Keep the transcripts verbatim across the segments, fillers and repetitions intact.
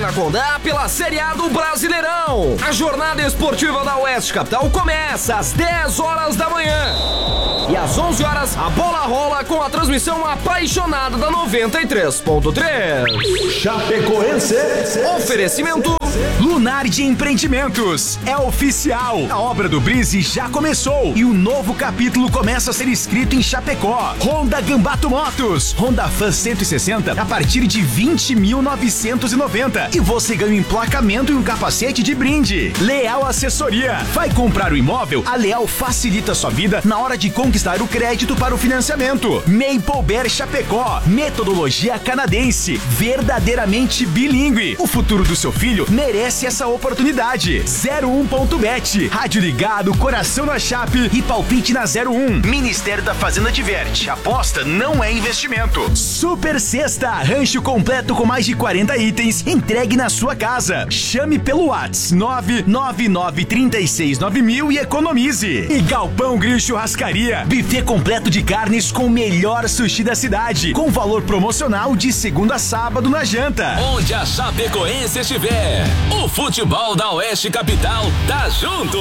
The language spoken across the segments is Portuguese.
Arena Condá pela Série A do Brasileirão. A jornada esportiva da Oeste Capital começa às dez horas da manhã. E às onze horas, a bola rola com a transmissão apaixonada da noventa e três ponto três. Chapecoense. Oferecimento Lunardi Empreendimentos. É oficial. A obra do Brise já começou e o novo capítulo começa a ser escrito em Chapecó. Honda Gambato Motos. Honda Fan cento e sessenta a partir de vinte mil novecentos e noventa. E você ganha um emplacamento e um capacete de brinde. Leal Assessoria. Vai comprar o imóvel? A Leal facilita sua vida na hora de conquistar o crédito para o financiamento. Maple Bear Chapecó. Metodologia canadense. Verdadeiramente bilíngue. O futuro do seu filho merece essa oportunidade. zero um ponto bet. Rádio ligado, coração na chape e palpite na zero um. Ministério da Fazenda diverte. Aposta não é investimento. Super Sexta. Rancho completo com mais de quarenta itens entregue na sua casa. Chame pelo WhatsApp nove nove nove três seis nove mil e economize. E Galpão Grill Churrascaria. Buffet completo de carnes com o melhor sushi da cidade. Com valor promocional de segunda a sábado na janta. Onde a Chapecoense estiver, o futebol da Oeste Capital tá junto.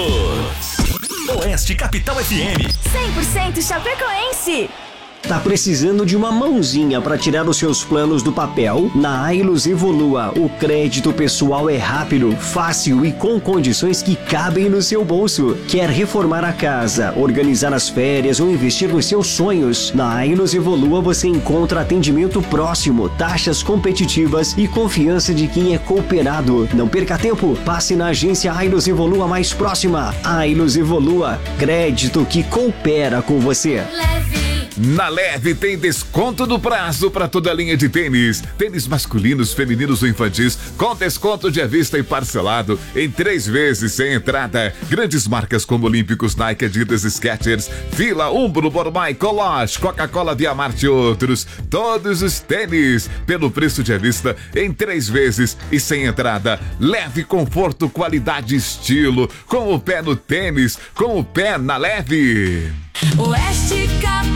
Oeste Capital F M. cem por cento Chapecoense. Tá precisando de uma mãozinha para tirar os seus planos do papel? Na Ailos Evolua, o crédito pessoal é rápido, fácil e com condições que cabem no seu bolso. Quer reformar a casa, organizar as férias ou investir nos seus sonhos? Na Ailos Evolua você encontra atendimento próximo, taxas competitivas e confiança de quem é cooperado. Não perca tempo, passe na agência Ailos Evolua mais próxima. Ailos Evolua, crédito que coopera com você. Leve. Na Leve tem desconto do prazo para toda a linha de tênis. Tênis masculinos, femininos ou infantis com desconto de à vista e parcelado em três vezes sem entrada. Grandes marcas como Olímpicos, Nike, Adidas, Skechers, Fila, Umbro, Bormai, Coloche, Coca-Cola, Via Marte e outros. Todos os tênis pelo preço de à vista em três vezes e sem entrada. Leve, conforto, qualidade e estilo. Com o pé no tênis, com o pé na Leve. Oeste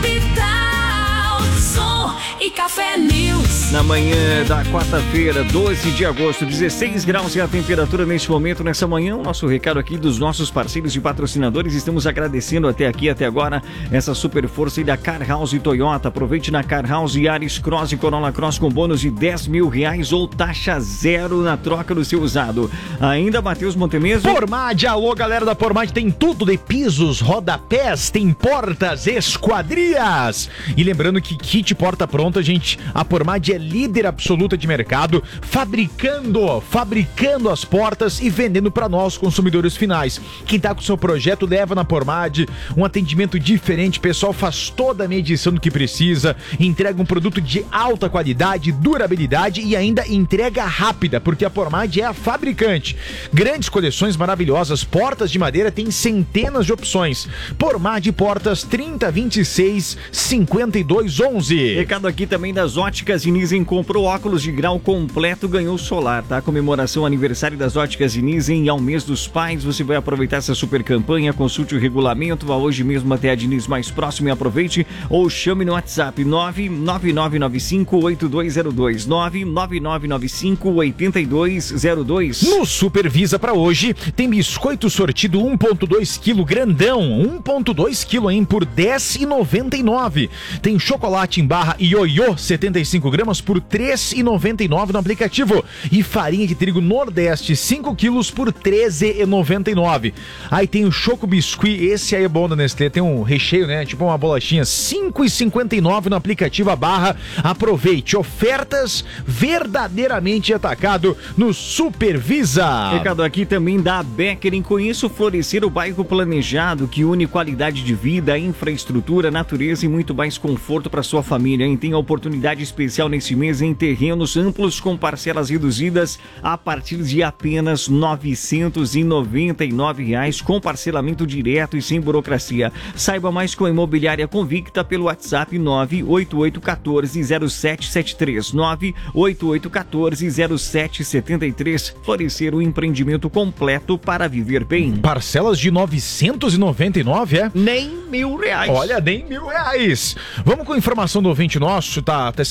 Capital, som e café news. Na manhã da quarta-feira, doze de agosto, dezesseis graus é a temperatura neste momento, nessa manhã. O nosso recado aqui dos nossos parceiros e patrocinadores. Estamos agradecendo até aqui, até agora, essa super força aí da Car House Toyota. Aproveite na Car House Yaris Cross e Corolla Cross com bônus de dez mil reais ou taxa zero na troca do seu usado. Ainda, Matheus Montemeso. Pormad, alô galera da Pormad, tem tudo de pisos, rodapés, tem portas, esquadrias. E lembrando que kit porta pronta, gente, a Pormad é líder absoluta de mercado, fabricando, fabricando as portas e vendendo para nós, consumidores finais. Quem tá com o seu projeto, leva na Pormad, um atendimento diferente, o pessoal faz toda a medição do que precisa, entrega um produto de alta qualidade, durabilidade e ainda entrega rápida, porque a Pormad é a fabricante. Grandes coleções maravilhosas, portas de madeira, tem centenas de opções. Pormad Portas trinta, vinte e seis, cinquenta e dois, onze. Recado aqui também das Óticas Diniz. Comprou óculos de grau completo, ganhou solar, tá? Comemoração aniversário das Óticas Diniz e ao mês dos pais. Você vai aproveitar essa super campanha, consulte o regulamento, vá hoje mesmo até a Diniz mais próximo e aproveite, ou chame no WhatsApp nove nove nove nove cinco oito dois zero dois, nove nove nove nove cinco oito dois zero dois. No Supervisa para hoje tem biscoito sortido um ponto dois quilo grandão, um ponto dois quilo hein, por dez reais e noventa e nove centavos. Tem chocolate em barra ioiô setenta e cinco gramas por três reais e noventa e nove centavos no aplicativo. E farinha de trigo Nordeste cinco quilos por treze reais e noventa e nove centavos. Aí tem o Choco Biscuit, esse aí é bom da Nestlé, tem um recheio, né? Tipo uma bolachinha, cinco reais e cinquenta e nove centavos no aplicativo a barra. Aproveite, ofertas verdadeiramente atacado no Supervisa. Recado aqui também da Becker. Em Conheça o Florescer, o bairro planejado que une qualidade de vida, infraestrutura, natureza e muito mais conforto para sua família, hein? Tem a oportunidade especial nesse mês em terrenos amplos com parcelas reduzidas a partir de apenas novecentos e noventa e nove reais, com parcelamento direto e sem burocracia. Saiba mais com a Imobiliária Convicta pelo WhatsApp nove oito oito um quatro zero sete sete três, nove oito oito um quatro zero sete sete três. Florescer, um empreendimento completo para viver bem. Parcelas de novecentos e noventa e nove, é? Nem mil reais. Olha, nem mil reais. Vamos com a informação do ouvinte nosso, tá, tá separado no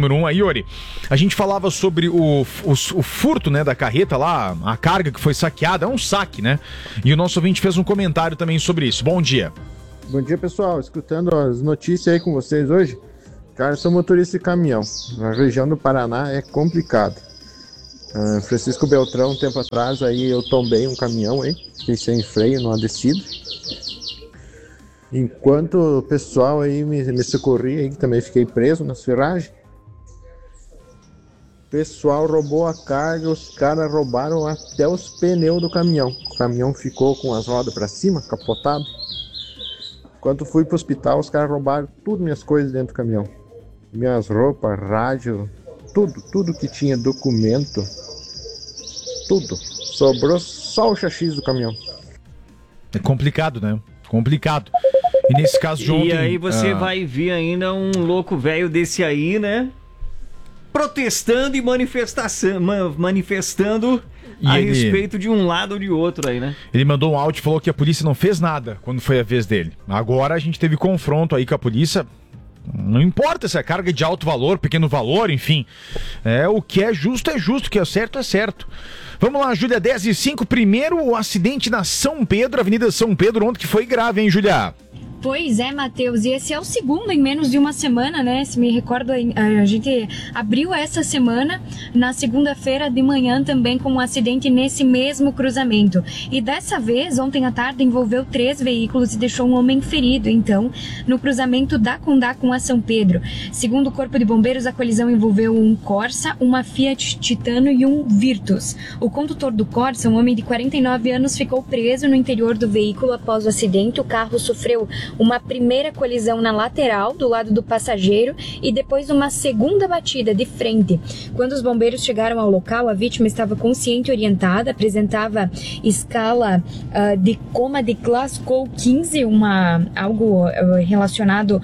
número um. Aí, Yuri, a gente falava sobre o, o, o furto, né, da carreta lá, a carga que foi saqueada, é um saque, né? E o nosso ouvinte fez um comentário também sobre isso. Bom dia. Bom dia, pessoal. Escutando as notícias aí com vocês hoje. Cara, eu sou motorista de caminhão. Na região do Paraná é complicado. Uh, Francisco Beltrão, um tempo atrás, aí eu tombei um caminhão aí, fiquei sem freio numa descida. Enquanto o pessoal aí me, me socorria, aí, que também fiquei preso nas ferragens. O pessoal roubou a carga, os caras roubaram até os pneus do caminhão. O caminhão ficou com as rodas para cima, capotado. Quando fui pro hospital, os caras roubaram tudo minhas coisas dentro do caminhão. Minhas roupas, rádio, tudo, tudo que tinha documento, tudo. Sobrou só o chassi do caminhão. É complicado, né? Complicado. E nesse caso de ontem... E aí você ah... vai ver ainda um louco velho desse aí, né? Protestando e manifestação, manifestando e a ele... respeito de um lado ou de outro aí, né? Ele mandou um áudio e falou que a polícia não fez nada quando foi a vez dele. Agora a gente teve confronto aí com a polícia. Não importa se é carga de alto valor, pequeno valor, enfim. É, o que é justo é justo, o que é certo é certo. Vamos lá, Júlia, dez e cinco. Primeiro, o acidente na São Pedro, Avenida São Pedro, ontem que foi grave, hein, Júlia? Pois é, Matheus, e esse é o segundo em menos de uma semana, né? Se me recordo, a gente abriu essa semana na segunda-feira de manhã também com um acidente nesse mesmo cruzamento. E dessa vez, ontem à tarde, envolveu três veículos e deixou um homem ferido, então, no cruzamento da Condá com a São Pedro. Segundo o Corpo de Bombeiros, a colisão envolveu um Corsa, uma Fiat Titano e um Virtus. O condutor do Corsa, um homem de quarenta e nove anos, ficou preso no interior do veículo após o acidente. O carro sofreu uma primeira colisão na lateral, do lado do passageiro, e depois uma segunda batida de frente. Quando os bombeiros chegaram ao local, a vítima estava consciente e orientada, apresentava escala uh, de coma de Glasgow quinze, uma, algo uh, relacionado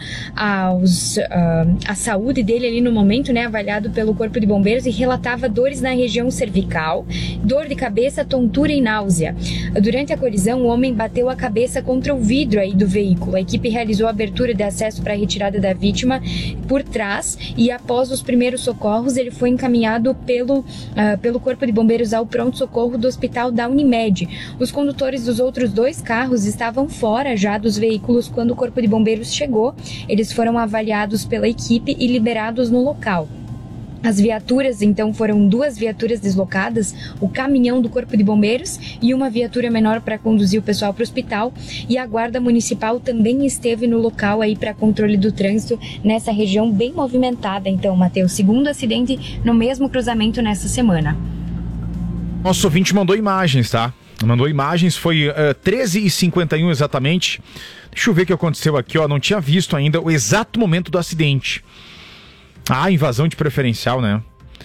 aos, uh, à saúde dele ali no momento, né, avaliado pelo Corpo de Bombeiros, e relatava dores na região cervical, dor de cabeça, tontura e náusea. Durante a colisão, o homem bateu a cabeça contra o vidro aí do veículo. A equipe realizou a abertura de acesso para a retirada da vítima por trás e, após os primeiros socorros, ele foi encaminhado pelo, uh, pelo Corpo de Bombeiros ao pronto-socorro do Hospital da Unimed. Os condutores dos outros dois carros estavam fora já dos veículos quando o Corpo de Bombeiros chegou. Eles foram avaliados pela equipe e liberados no local. As viaturas, então, foram duas viaturas deslocadas, o caminhão do Corpo de Bombeiros e uma viatura menor para conduzir o pessoal para o hospital. E a Guarda Municipal também esteve no local aí para controle do trânsito nessa região bem movimentada. Então, Matheus, segundo acidente no mesmo cruzamento nessa semana. Nosso ouvinte mandou imagens, tá? Mandou imagens, foi uh, treze e cinquenta e um exatamente. Deixa eu ver o que aconteceu aqui, ó. Não tinha visto ainda o exato momento do acidente. Ah, invasão de preferencial, né?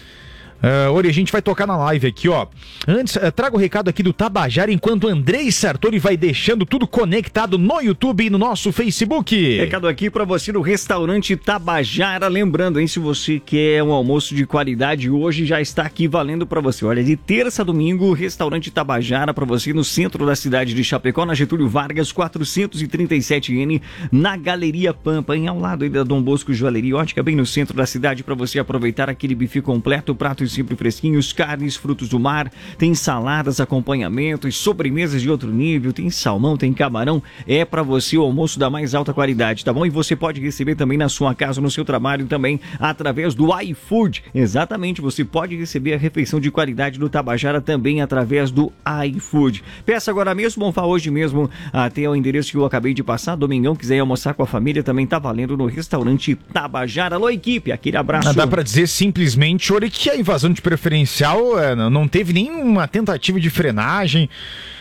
Uh, Ori, a gente vai tocar na live aqui, ó. Antes, uh, traga o recado aqui do Tabajara, enquanto o Andrei Sartori vai deixando tudo conectado no YouTube e no nosso Facebook. Recado aqui pra você no restaurante Tabajara. Lembrando, hein, se você quer um almoço de qualidade, hoje já está aqui valendo pra você. Olha, de terça a domingo, restaurante Tabajara pra você no centro da cidade de Chapecó, na Getúlio Vargas, quatrocentos e trinta e sete N, na Galeria Pampa, hein, ao lado aí da Dom Bosco Joalheria Ótica, bem no centro da cidade, pra você aproveitar aquele bife completo, prato sempre fresquinhos, carnes, frutos do mar, tem saladas, acompanhamentos, sobremesas de outro nível, tem salmão, tem camarão, é pra você o almoço da mais alta qualidade, tá bom? E você pode receber também na sua casa, no seu trabalho também, através do iFood. Exatamente, você pode receber a refeição de qualidade do Tabajara também através do iFood. Peça agora mesmo, ou vá hoje mesmo até o endereço que eu acabei de passar. Domingão, quiser almoçar com a família, também tá valendo no restaurante Tabajara. Alô, equipe, aquele abraço. Dá pra dizer simplesmente, olha, que a invasão de preferencial é, não teve nenhuma tentativa de frenagem,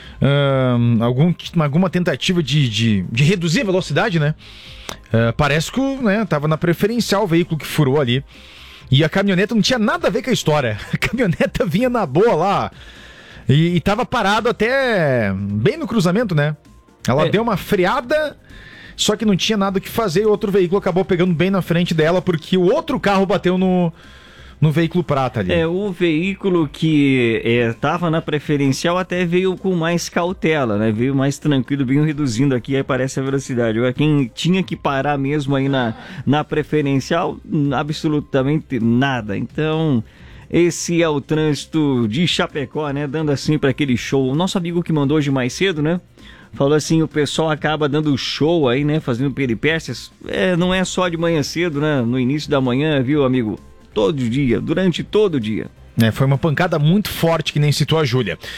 uh, algum, alguma tentativa de, de, de reduzir a velocidade, né? Uh, parece que, né, tava na preferencial o veículo que furou ali. E a caminhoneta não tinha nada a ver com a história. A caminhoneta vinha na boa lá e, e tava parado até bem no cruzamento, né? Ela é. deu uma freada, só que não tinha nada o que fazer e outro veículo acabou pegando bem na frente dela porque o outro carro bateu no... no veículo prata ali. É, o veículo que estava na preferencial até veio com mais cautela, né? Veio mais tranquilo, bem reduzindo aqui, aí parece a velocidade. Agora, quem tinha que parar mesmo aí na, na preferencial, absolutamente nada. Então, esse é o trânsito de Chapecó, né? Dando assim para aquele show. O nosso amigo que mandou hoje mais cedo, né? Falou assim, o pessoal acaba dando show aí, né? Fazendo peripécias. É, não é só de manhã cedo, né? No início da manhã, viu, amigo? Todo dia, durante todo o dia. É, foi uma pancada muito forte, que nem citou a Júlia.